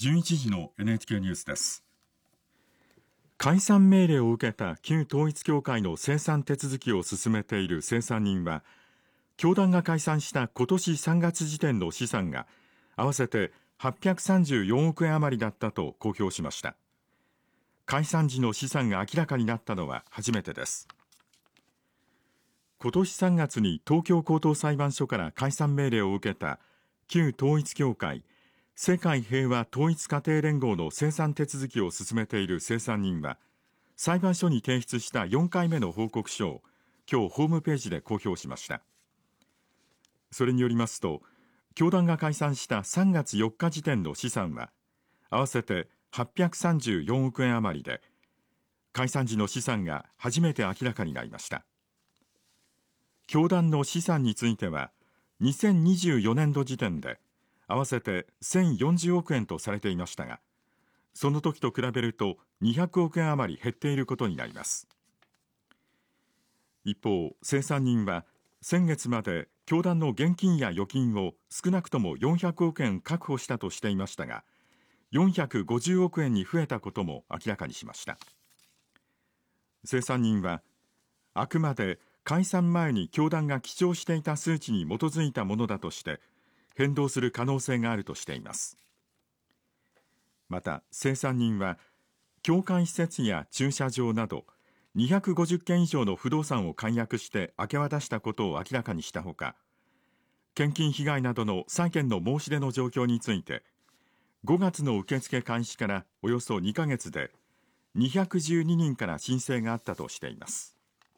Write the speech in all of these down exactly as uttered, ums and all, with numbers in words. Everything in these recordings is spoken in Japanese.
じゅういちじの エヌエイチケー ニュースです。 解散命令を受けた旧統一教会の清算手続きを進めている清算人は、教団が解散した今年さんがつ時点の資産が合わせてはっぴゃくさんじゅうよんおくえん余りだったと公表しました。解散時の資産が明らかになったのは初めてです。今年さんがつに東京高等裁判所から解散命令を受けた旧統一教会世界平和統一家庭連合の清算手続きを進めている清算人は、裁判所に提出したよんかいめの報告書を今日ホームページで公表しました。それによりますと、教団が解散したさんがつよっか時点の資産は合わせてはっぴゃくさんじゅうよんおくえん余りで、解散時の資産が初めて明らかになりました。教団の資産については、にせんにじゅうよねんど時点で合わせてせんよんじゅうおくえんとされていましたが、その時と比べるとにひゃくおくえん余り減っていることになります。一方、清算人は先月まで教団の現金や預金を少なくともよんひゃくおくえん確保したとしていましたが、よんひゃくごじゅうおくえんに増えたことも明らかにしました。清算人は、あくまで解散前に教団が記帳していた数値に基づいたものだとして変動する可能性があるとしています。また清算人は、教会施設や駐車場などにひゃくごじゅっけん以上の不動産を解約して明け渡したことを明らかにしたほか、献金被害などの債権の申し出の状況について、ごがつの受付開始からおよそにかげつでにひゃくじゅうににんから申請があったとしています。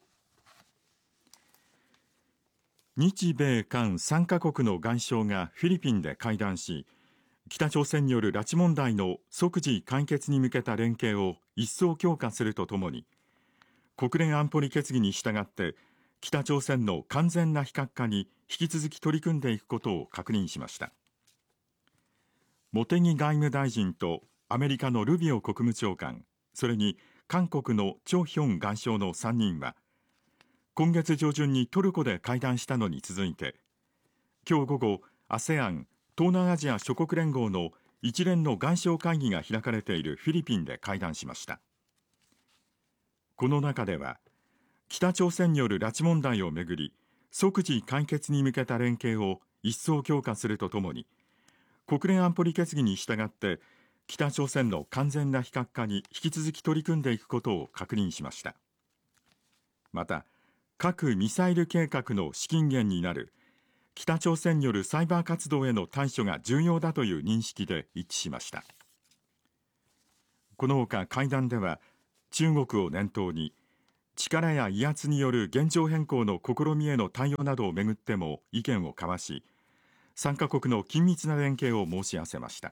日米韓さんかこくの外相がフィリピンで会談し、北朝鮮による拉致問題の即時解決に向けた連携を一層強化するとともに、国連安保理決議に従って北朝鮮の完全な非核化に引き続き取り組んでいくことを確認しました。茂木外務大臣とアメリカのルビオ国務長官、それに韓国のチョ・ヒョン外相のさんにんは、今月上旬にトルコで会談したのに続いて、今日午後 アセアン 東南アジア諸国連合の一連の外相会議が開かれているフィリピンで会談しました。この中では、北朝鮮による拉致問題をめぐり即時解決に向けた連携を一層強化するとともに、国連安保理決議に従って北朝鮮の完全な非核化に引き続き取り組んでいくことを確認しました。また、核・ミサイル計画の資金源になる北朝鮮によるサイバー活動への対処が重要だという認識で一致しました。このほか会談では、中国を念頭に力や威圧による現状変更の試みへの対応などをめぐっても意見を交わし、さんかこくの緊密な連携を申し合わせました。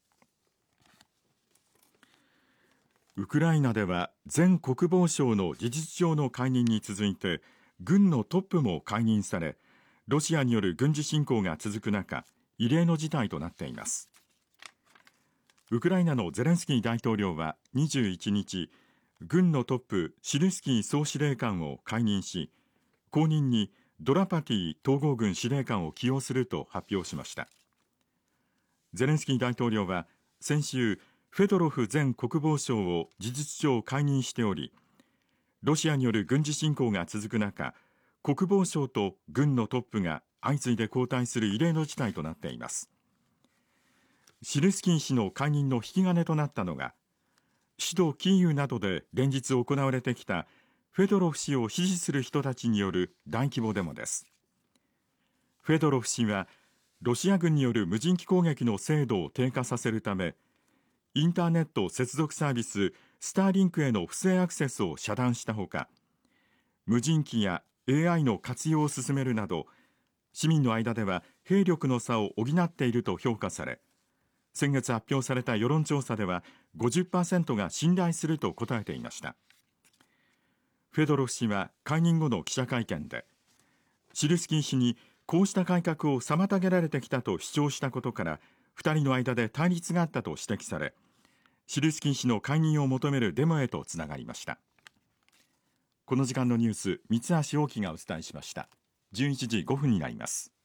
ウクライナでは前国防相の事実上の解任に続いて軍のトップも解任され、ロシアによる軍事侵攻が続く中、異例の事態となっています。ウクライナのゼレンスキー大統領はにじゅういちにち、軍のトップシルスキー総司令官を解任し、後任にドラパティ統合軍司令官を起用すると発表しました。ゼレンスキー大統領は先週、フェドロフ前国防相を事実上解任しており、ロシアによる軍事侵攻が続く中、国防省と軍のトップが相次いで交代する異例の事態となっています。シルスキー氏の解任の引き金となったのが、首都キーウなどで連日行われてきたフェドロフ氏を支持する人たちによる大規模デモです。フェドロフ氏は、ロシア軍による無人機攻撃の精度を低下させるため、インターネット接続サービススターリンクへの不正アクセスを遮断したほか、無人機や エーアイ の活用を進めるなど、市民の間では兵力の差を補っていると評価され、先月発表された世論調査では ごじゅっパーセント が信頼すると答えていました。フェドロフ氏は解任後の記者会見で、シルスキー氏にこうした改革を妨げられてきたと主張したことから、ふたりの間で対立があったと指摘され、シルスキー氏の解任を求めるデモへとつながりました。この時間のニュース、三橋大輝がお伝えしました。じゅういちじごふんになります。